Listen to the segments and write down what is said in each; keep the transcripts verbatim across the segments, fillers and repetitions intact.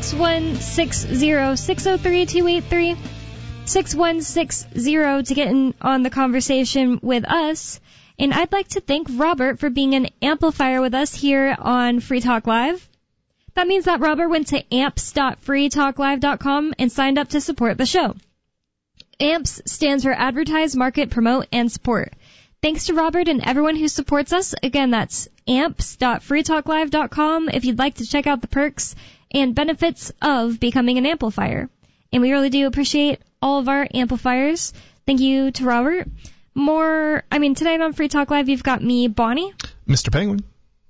six one six zero, six zero three, two eight three. six one six zero to get in on the conversation with us. And I'd like to thank Robert for being an amplifier with us here on Free Talk Live. That means that Robert went to amps dot free talk live dot com and signed up to support the show. AMPS stands for Advertise, Market, Promote, and Support. Thanks to Robert and everyone who supports us. Again, that's amps dot free talk live dot com if you'd like to check out the perks and benefits of becoming an amplifier. And we really do appreciate all of our amplifiers. Thank you to Robert. More, I mean, tonight on Free Talk Live, you've got me, Bonnie. Mister Penguin.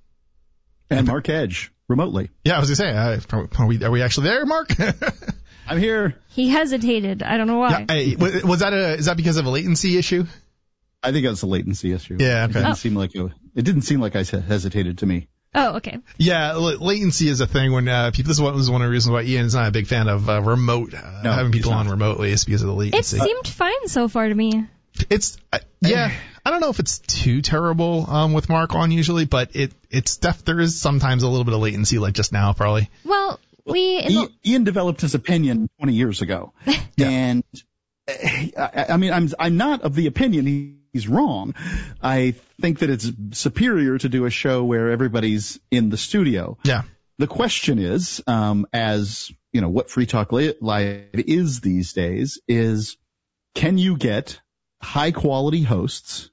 And Mark Edge, remotely. Yeah, I was going to say, uh, are, we, are we actually there, Mark? I'm here. He hesitated. I don't know why. Yeah, I, was that a, is that because of a latency issue? I think it was a latency issue. Yeah, okay. It didn't oh. seem like it, it didn't seem like I hesitated to me. Oh, okay. Yeah, l- latency is a thing when uh, people. This is, one, this is one of the reasons why Ian is not a big fan of uh, remote uh, no, having people on remotely. Is because of the latency. It seemed fine so far to me. It's uh, yeah. I don't know if it's too terrible um, with Mark on usually, but it it's def- there is sometimes a little bit of latency, like just now, probably. Well, we Ian, Ian developed his opinion twenty years ago, yeah. and I, I mean, I'm I'm not of the opinion he. He's wrong. I think that it's superior to do a show where everybody's in the studio. Yeah. The question is, um, as you know, what Free Talk Live is these days is, can you get high quality hosts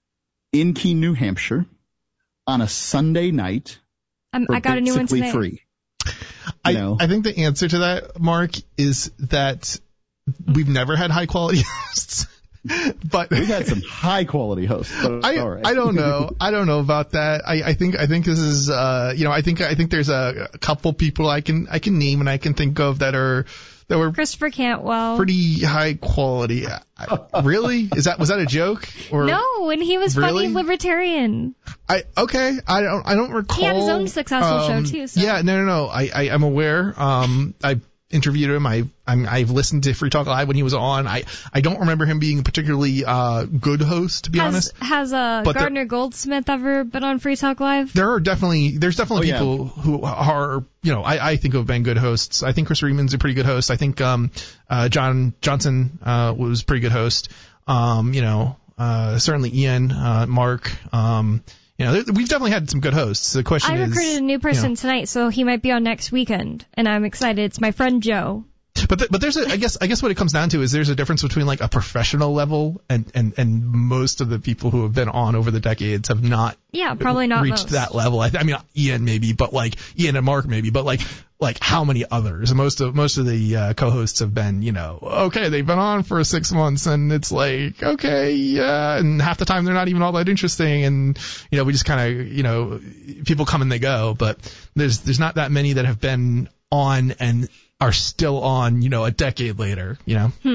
in Keene, New Hampshire on a Sunday night? Um, I got a new one today. Free. I, know? I think the answer to that, Mark, is that we've never had high quality hosts. But we've had some high quality hosts. But I all right. I don't know. I don't know about that. I, I think I think this is uh you know I think I think there's a, a couple people I can I can name and I can think of that are that were Christopher Cantwell. Pretty high quality. I, really? Is that was that a joke? Or no, and he was really? funny libertarian. I okay. I don't I don't recall. He had his own successful um, show too. So. Yeah, no, no, no. I, I I'm aware. Um, I. interviewed him. I, I'm, I've listened to Free Talk Live when he was on. I, I don't remember him being a particularly uh, good host, to be has, honest. Has uh, but Gardner there, Goldsmith ever been on Free Talk Live? There are definitely, there's definitely oh, people yeah. who are, you know, I, I think have been good hosts. I think Chris Reedman's a pretty good host. I think um, uh, John Johnson uh, was a pretty good host. Um, you know, uh, certainly Ian, uh, Mark. Um, you know, we've definitely had some good hosts. The question I is, recruited a new person you know, tonight, so he might be on next weekend, and I'm excited. It's my friend Joe. But th- but there's a I guess I guess what it comes down to is there's a difference between like a professional level and, and, and most of the people who have been on over the decades have not yeah probably not reached most. that level. I, I mean Ian maybe, but like Ian and Mark maybe, but like like how many others? Most of most of the uh, co-hosts have been, you know, okay, they've been on for six months and it's like okay, yeah, and half the time they're not even all that interesting, and you know we just kind of you know people come and they go, but there's there's not that many that have been on and are still on, you know, a decade later, you know? Hmm.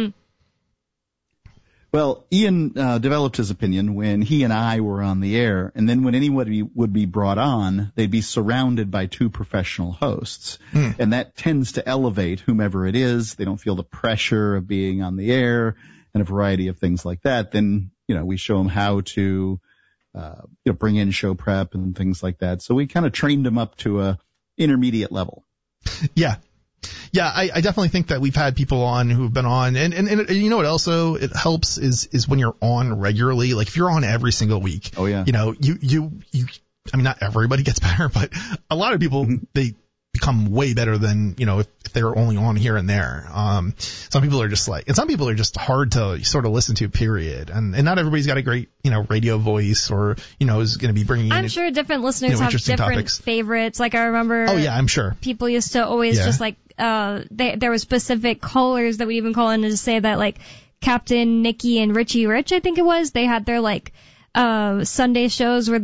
Well, Ian uh, developed his opinion when he and I were on the air, and then when anybody would be brought on, they'd be surrounded by two professional hosts, hmm. and that tends to elevate whomever it is. They don't feel the pressure of being on the air and a variety of things like that. Then, you know, we show them how to, uh, you know, bring in show prep and things like that. So we kind of trained them up to a intermediate level. Yeah. Yeah, I, I definitely think that we've had people on who've been on, and, and, and you know what also it helps is, is when you're on regularly, like if you're on every single week. Oh yeah. You know, you, you, you, I mean, not everybody gets better, but a lot of people, mm-hmm. they become way better than, you know, if, if they're only on here and there. Um, some people are just like, and some people are just hard to sort of listen to, period. And, and not everybody's got a great, you know, radio voice or, you know, is going to be bringing I'm in, sure different listeners you know, have different topics. favorites. Like I remember. Oh yeah, I'm sure. People used to always yeah. just like, uh, they, there were specific callers that would even call in to say that like Captain Nikki and Richie Rich, I think it was, they had their like, uh, Sunday shows where